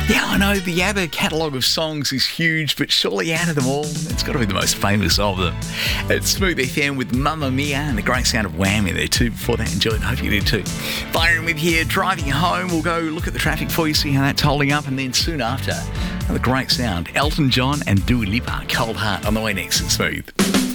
Yeah, I know the ABBA catalogue of songs is huge, but surely out of them all, it's got to be the most famous of them. It's Smooth FM with Mamma Mia and the great sound of Whammy there too. Before that, enjoyed. Hope you did too. Byron with here, driving home. We'll go look at the traffic for you, see how that's holding up, and then soon after, the great sound, Elton John and Dua Lipa, Cold Heart on the way next and Smooth.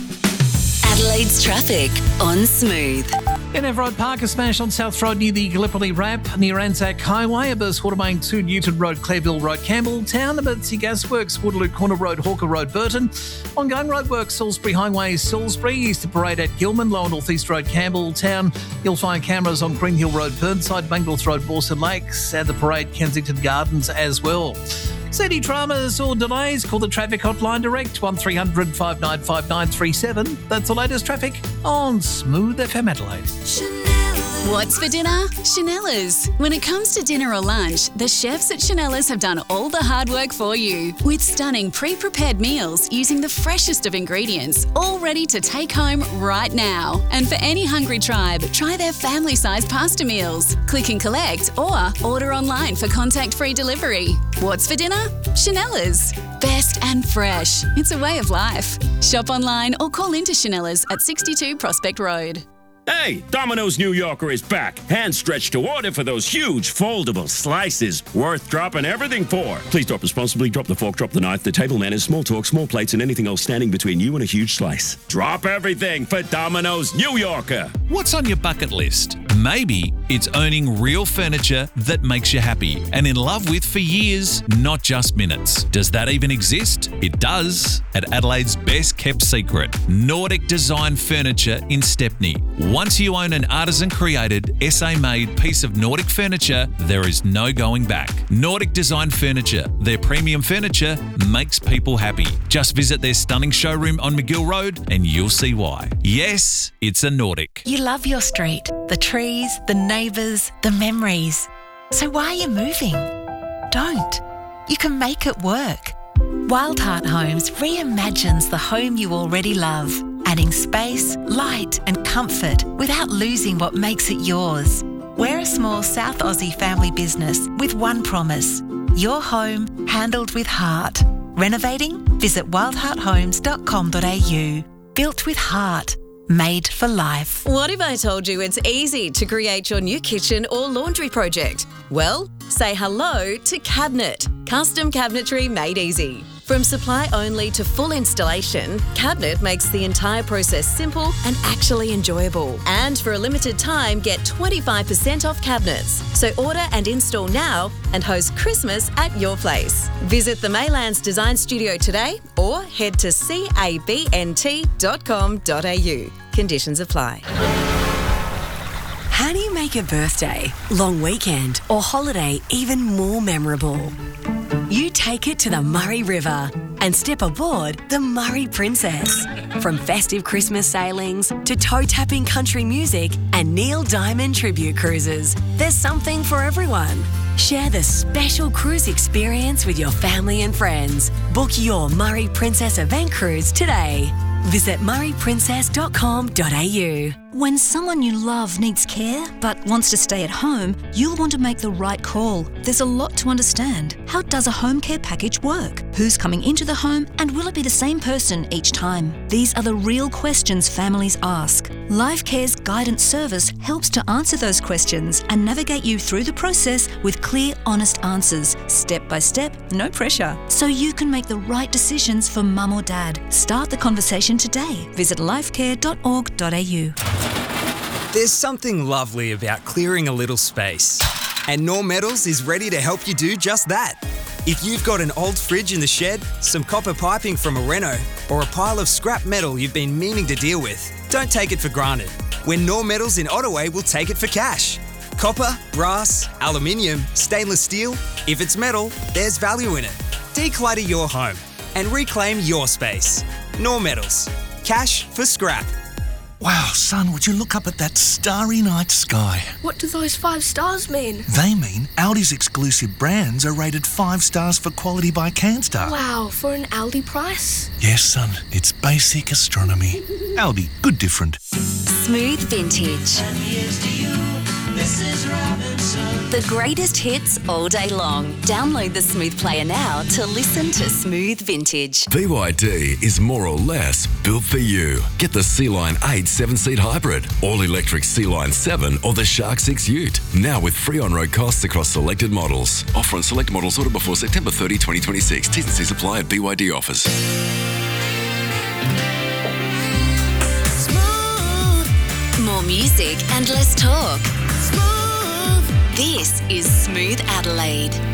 Adelaide's traffic on Smooth. In Everard Park, a smash on South Road near the Gallipoli Ramp, near Anzac Highway, a burst water main 2 Newton Road, Clareville Road, Campbelltown, Emergency Gasworks, Waterloo Corner Road, Hawker Road, Burton. Ongoing roadworks, Salisbury Highway, Salisbury, Easter Parade at Gilman, Lower North East Road, Campbelltown. You'll find cameras on Green Hill Road, Burnside, Bangles Road, Borson Lakes, and the Parade, Kensington Gardens as well. City dramas or delays, call the traffic hotline direct 1300 5959 937. That's the latest traffic on Smooth FM Adelaide. What's for dinner? Chanella's. When it comes to dinner or lunch, the chefs at Chanella's have done all the hard work for you. With stunning pre-prepared meals using the freshest of ingredients, all ready to take home right now. And for any hungry tribe, try their family-sized pasta meals. Click and collect or order online for contact-free delivery. What's for dinner? Chanella's. Best and fresh. It's a way of life. Shop online or call into Chanella's at 62 Prospect Road. Hey, Domino's New Yorker is back. Hand stretched to order for those huge foldable slices. Worth dropping everything for. Please drop responsibly. Drop the fork, drop the knife, the table manners, small talk, small plates, and anything else standing between you and a huge slice. Drop everything for Domino's New Yorker. What's on your bucket list? Maybe it's owning real furniture that makes you happy and in love with for years, not just minutes. Does that even exist? It does. At Adelaide's best kept secret, Nordic Design Furniture in Stepney. Once you own an artisan-created, SA-made piece of Nordic furniture, there is no going back. Nordic Design Furniture. Their premium furniture makes people happy. Just visit their stunning showroom on McGill Road and you'll see why. Yes, it's a Nordic. You love your street, the trees, the neighbours, the memories. So why are you moving? Don't. You can make it work. Wildheart Homes reimagines the home you already love, adding space, light and comfort without losing what makes it yours. We're a small South Aussie family business with one promise: your home handled with heart. Renovating? Visit wildhearthomes.com.au. Built with heart. Made for life. What if I told you it's easy to create your new kitchen or laundry project? Well, say hello to Cabinet. Custom cabinetry made easy. From supply only to full installation, Cabinet makes the entire process simple and actually enjoyable. And for a limited time, get 25% off cabinets. So order and install now and host Christmas at your place. Visit the Maylands Design Studio today or head to cabnt.com.au. Conditions apply. How do you make a birthday, long weekend or holiday even more memorable? You take it to the Murray River and step aboard the Murray Princess. From festive Christmas sailings to toe-tapping country music and Neil Diamond tribute cruises, there's something for everyone. Share the special cruise experience with your family and friends. Book your Murray Princess event cruise today. Visit murrayprincess.com.au. When someone you love needs care but wants to stay at home, you'll want to make the right call. There's a lot to understand. How does a home care package work? Who's coming into the home and will it be the same person each time? These are the real questions families ask. LifeCare's guidance service helps to answer those questions and navigate you through the process with clear, honest answers, step by step, no pressure, so you can make the right decisions for mum or dad. Start the conversation today. Visit lifecare.org.au. There's something lovely about clearing a little space, and Knorr Metals is ready to help you do just that. If you've got an old fridge in the shed, some copper piping from a reno, or a pile of scrap metal you've been meaning to deal with, don't take it for granted. When Knorr Metals in Ottaway will take it for cash. Copper, brass, aluminium, stainless steel, if it's metal, there's value in it. Declutter your home and reclaim your space. Knorr Metals. Cash for scrap. Wow, son, would you look up at that starry night sky? What do those 5 stars mean? They mean Audi's exclusive brands are rated 5 stars for quality by Canstar. Wow, for an Aldi price? Yes, son, it's basic astronomy. Aldi, good different. Smooth Vintage. And here's to you, Mrs. Robinson. The greatest hits all day long. Download the Smooth Player now to listen to Smooth Vintage. BYD is more or less built for you. Get the Sea-Line 8 7-seat hybrid, all-electric Sea-Line 7 or the Shark 6 Ute. Now with free on-road costs across selected models. Offer on select models ordered before September 30, 2026. T's and C's apply at BYD offers. More music and less talk. This is Smooth Adelaide.